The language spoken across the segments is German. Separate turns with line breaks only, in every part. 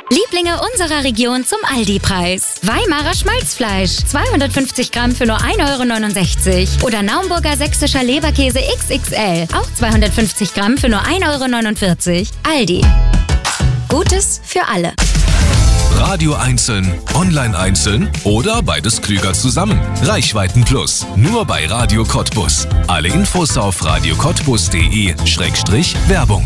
Lieblinge unserer Region zum Aldi-Preis. Weimarer Schmalzfleisch, 250 Gramm für nur 1,69 € oder Naumburger sächsischer Leberkäse XXL, auch 250 Gramm für nur 1,49 €. Aldi. Gutes für alle.
Radio einzeln, online einzeln oder beides klüger zusammen. Reichweiten Plus, nur bei Radio Cottbus. Alle Infos auf radiocottbus.de/Werbung.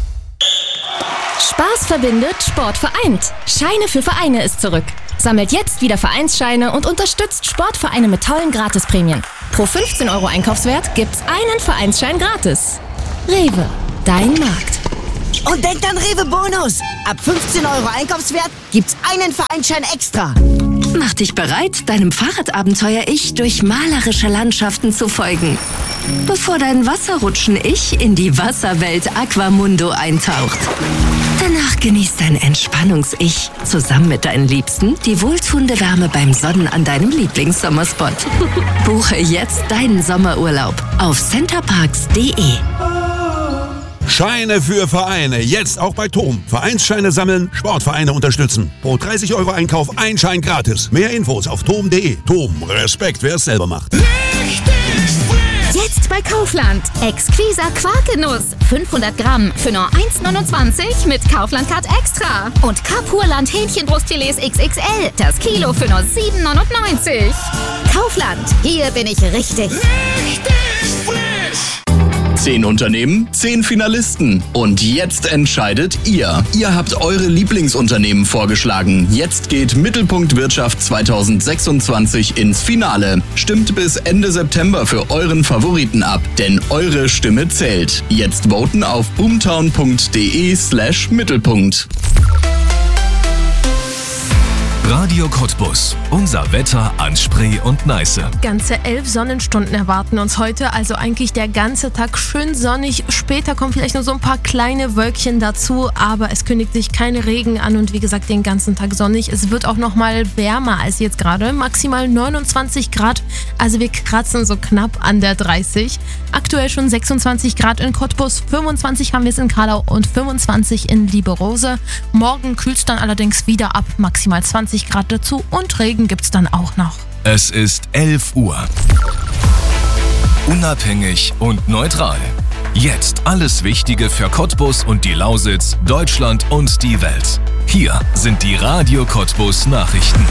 Spaß verbindet, Sport vereint. Scheine für Vereine ist zurück. Sammelt jetzt wieder Vereinsscheine und unterstützt Sportvereine mit tollen Gratisprämien. Pro 15 € Einkaufswert gibt's einen Vereinsschein gratis. Rewe, dein Markt.
Und denkt an Rewe Bonus. Ab 15 € Einkaufswert gibt's einen Vereinsschein extra.
Mach dich bereit, deinem Fahrradabenteuer-Ich durch malerische Landschaften zu folgen. Bevor dein Wasserrutschen-Ich in die Wasserwelt Aquamundo eintaucht. Danach genießt dein Entspannungs-Ich zusammen mit deinen Liebsten die wohltuende Wärme beim Sonnen an deinem Lieblingssommerspot. Buche jetzt deinen Sommerurlaub auf centerparks.de.
Scheine für Vereine, jetzt auch bei TOM. Vereinsscheine sammeln, Sportvereine unterstützen. Pro 30 € Einkauf ein Schein gratis. Mehr Infos auf tom.de. TOM, Respekt, wer es selber macht.
Jetzt bei Kaufland. Exquisa Quarkenuss. 500 Gramm für nur 1,29 € mit Kaufland-Card Extra. Und Kapurland Hähnchenbrustfilets XXL. Das Kilo für nur 7,99 €. Kaufland, hier bin ich richtig.
frisch. 10 Unternehmen, 10 Finalisten. Und jetzt entscheidet ihr. Ihr habt eure Lieblingsunternehmen vorgeschlagen. Jetzt geht Mittelpunkt Wirtschaft 2026 ins Finale. Stimmt bis Ende September für euren Favoriten ab, denn eure Stimme zählt. Jetzt voten auf boomtown.de/Mittelpunkt.
Radio Cottbus. Unser Wetter an Spree und Neiße.
Ganze 11 Sonnenstunden erwarten uns heute, also eigentlich der ganze Tag schön sonnig. Später kommen vielleicht nur so ein paar kleine Wölkchen dazu, aber es kündigt sich kein Regen an und wie gesagt den ganzen Tag sonnig. Es wird auch nochmal wärmer als jetzt gerade, maximal 29 Grad, also wir kratzen so knapp an der 30. Aktuell schon 26 Grad in Cottbus, 25 haben wir es in Karlau und 25 in Lieberose. Morgen kühlt es dann allerdings wieder ab, maximal 20 Grad dazu und Regen gibt's dann auch noch.
Es ist 11 Uhr. Unabhängig und neutral. Jetzt alles Wichtige für Cottbus und die Lausitz, Deutschland und die Welt. Hier sind die Radio Cottbus Nachrichten.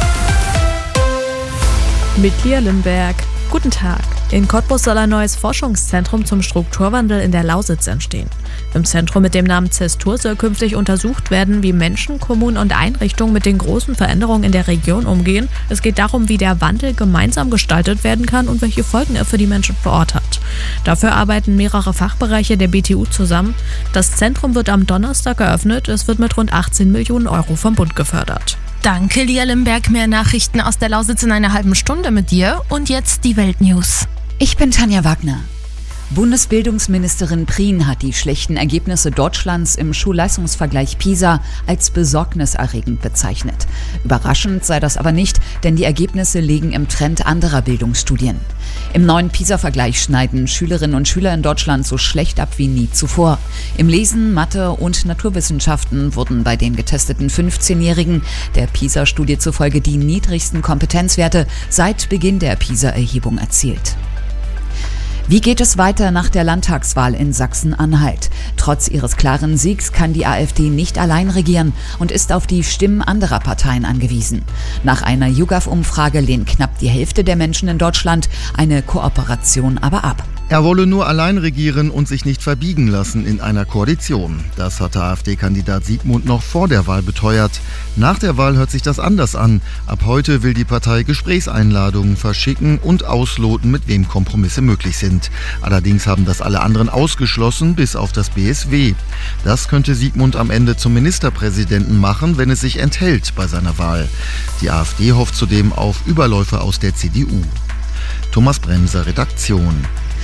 Mit Lia Limberg. Guten Tag. In Cottbus soll ein neues Forschungszentrum zum Strukturwandel in der Lausitz entstehen. Im Zentrum mit dem Namen Zestur soll künftig untersucht werden, wie Menschen, Kommunen und Einrichtungen mit den großen Veränderungen in der Region umgehen. Es geht darum, wie der Wandel gemeinsam gestaltet werden kann und welche Folgen er für die Menschen vor Ort hat. Dafür arbeiten mehrere Fachbereiche der BTU zusammen. Das Zentrum wird am Donnerstag eröffnet. Es wird mit rund 18 Millionen € vom Bund gefördert.
Danke, Lia Limberg. Mehr Nachrichten aus der Lausitz in einer halben Stunde mit dir. Und jetzt die Weltnews.
Ich bin Tanja Wagner. Bundesbildungsministerin Prien hat die schlechten Ergebnisse Deutschlands im Schulleistungsvergleich PISA als besorgniserregend bezeichnet. Überraschend sei das aber nicht, denn die Ergebnisse liegen im Trend anderer Bildungsstudien. Im neuen PISA-Vergleich schneiden Schülerinnen und Schüler in Deutschland so schlecht ab wie nie zuvor. Im Lesen, Mathe und Naturwissenschaften wurden bei den getesteten 15-Jährigen der PISA-Studie zufolge die niedrigsten Kompetenzwerte seit Beginn der PISA-Erhebung erzielt. Wie geht es weiter nach der Landtagswahl in Sachsen-Anhalt? Trotz ihres klaren Siegs kann die AfD nicht allein regieren und ist auf die Stimmen anderer Parteien angewiesen. Nach einer YouGov-Umfrage lehnt knapp die Hälfte der Menschen in Deutschland eine Kooperation aber ab.
Er wolle nur allein regieren und sich nicht verbiegen lassen in einer Koalition. Das hatte AfD-Kandidat Siegmund noch vor der Wahl beteuert. Nach der Wahl hört sich das anders an. Ab heute will die Partei Gesprächseinladungen verschicken und ausloten, mit wem Kompromisse möglich sind. Allerdings haben das alle anderen ausgeschlossen, bis auf das BSW. Das könnte Siegmund am Ende zum Ministerpräsidenten machen, wenn es sich enthält bei seiner Wahl. Die AfD hofft zudem auf Überläufe aus der CDU. Thomas Bremser, Redaktion.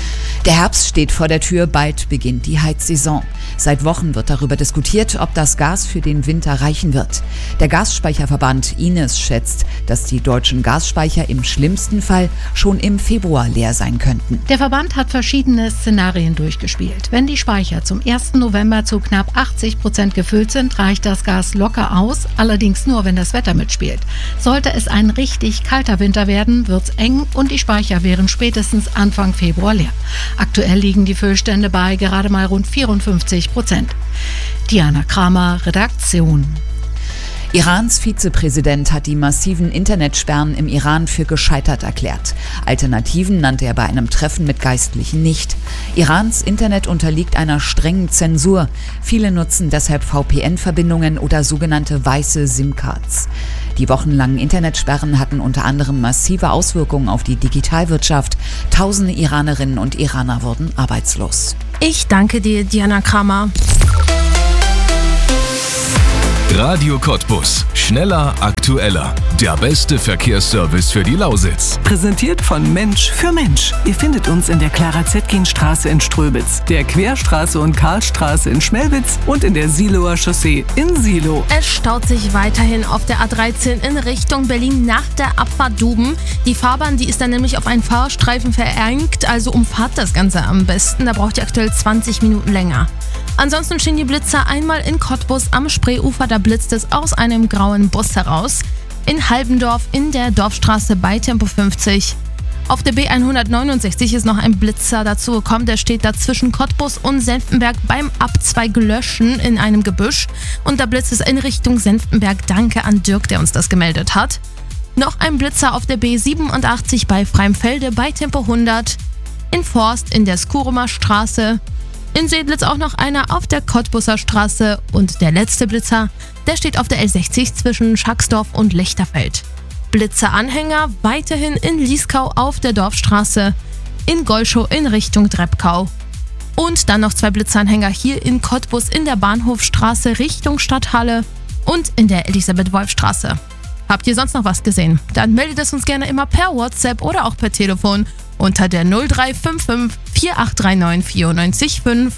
Der Herbst steht vor der Tür, bald beginnt die Heizsaison. Seit Wochen wird darüber diskutiert, ob das Gas für den Winter reichen wird. Der Gasspeicherverband Ines schätzt, dass die deutschen Gasspeicher im schlimmsten Fall schon im Februar leer sein könnten.
Der Verband hat verschiedene Szenarien durchgespielt. Wenn die Speicher zum 1. November zu knapp 80% gefüllt sind, reicht das Gas locker aus, allerdings nur, wenn das Wetter mitspielt. Sollte es ein richtig kalter Winter werden, wird's eng und die Speicher wären spätestens Anfang Februar leer. Aktuell liegen die Füllstände bei gerade mal rund 54%. Diana Kramer, Redaktion.
Irans Vizepräsident hat die massiven Internetsperren im Iran für gescheitert erklärt. Alternativen nannte er bei einem Treffen mit Geistlichen nicht. Irans Internet unterliegt einer strengen Zensur. Viele nutzen deshalb VPN-Verbindungen oder sogenannte weiße SIM-Cards. Die wochenlangen Internetsperren hatten unter anderem massive Auswirkungen auf die Digitalwirtschaft. Tausende Iranerinnen und Iraner wurden arbeitslos.
Ich danke dir, Diana Kramer.
Radio Cottbus. Schneller, aktueller. Der beste Verkehrsservice für die Lausitz.
Präsentiert von Mensch für Mensch. Ihr findet uns in der Clara-Zetkin-Straße in Ströbitz, der Querstraße und Karlstraße in Schmelwitz und in der Siloer Chaussee in Silo.
Es staut sich weiterhin auf der A13 in Richtung Berlin nach der Abfahrt Duben. Die Fahrbahn, die ist dann nämlich auf einen Fahrstreifen verengt, also umfahrt das Ganze am besten. Da braucht ihr aktuell 20 Minuten länger. Ansonsten stehen die Blitzer einmal in Cottbus am Spreeufer, da blitzt es aus einem grauen Bus heraus. In Halbendorf in der Dorfstraße bei Tempo 50. Auf der B169 ist noch ein Blitzer dazu gekommen, der steht da zwischen Cottbus und Senftenberg beim Abzweig Löschen in einem Gebüsch. Und da blitzt es in Richtung Senftenberg. Danke an Dirk, der uns das gemeldet hat. Noch ein Blitzer auf der B87 bei Freimfelde bei Tempo 100. In Forst in der Skurumer Straße. In Sedlitz auch noch einer auf der Cottbuser Straße und der letzte Blitzer, der steht auf der L60 zwischen Schacksdorf und Lechterfeld. Blitzeranhänger weiterhin in Lieskau auf der Dorfstraße, in Golschow in Richtung Dreppkau. Und dann noch 2 Blitzeranhänger hier in Cottbus in der Bahnhofstraße Richtung Stadthalle und in der Elisabeth-Wolf-Straße. Habt ihr sonst noch was gesehen? Dann meldet es uns gerne immer per WhatsApp oder auch per Telefon unter der 0355 4839 945.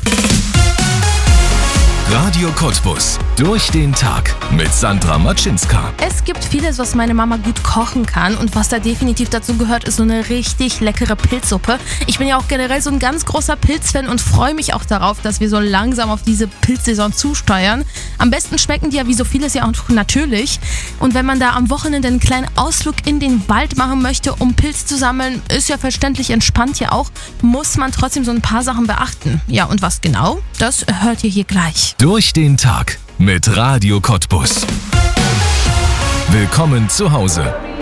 Radio Cottbus. Durch den Tag mit Sandra Matschinska.
Es gibt vieles, was meine Mama gut kochen kann und was da definitiv dazu gehört, ist so eine richtig leckere Pilzsuppe. Ich bin ja auch generell so ein ganz großer Pilzfan und freue mich auch darauf, dass wir so langsam auf diese Pilzsaison zusteuern. Am besten schmecken die ja wie so vieles ja auch natürlich. Und wenn man da am Wochenende einen kleinen Ausflug in den Wald machen möchte, um Pilz zu sammeln, ist ja verständlich entspannt ja auch, muss man trotzdem so ein paar Sachen beachten. Ja, und was genau? Das hört ihr hier gleich.
Durch den Tag mit Radio Cottbus. Willkommen zu Hause.